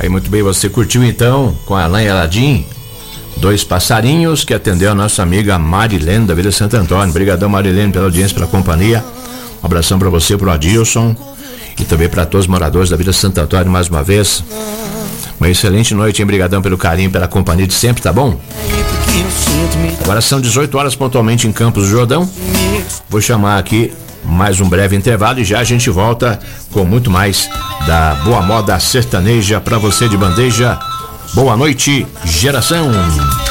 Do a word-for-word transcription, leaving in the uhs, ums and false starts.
E muito bem, você curtiu então com a Alain Aladim, Dois Passarinhos, que atendeu a nossa amiga Marilene da Vila Santo Antônio. Obrigadão, Marilene, pela audiência, pela companhia. Um abração para você, pro Adilson e também para todos os moradores da Vila Santo Antônio mais uma vez. Uma excelente noite, hein? Obrigadão pelo carinho, pela companhia de sempre, tá bom? Agora são dezoito horas pontualmente em Campos do Jordão. Vou chamar aqui mais um breve intervalo e já a gente volta com muito mais da boa moda sertaneja para você de bandeja. Boa noite, geração!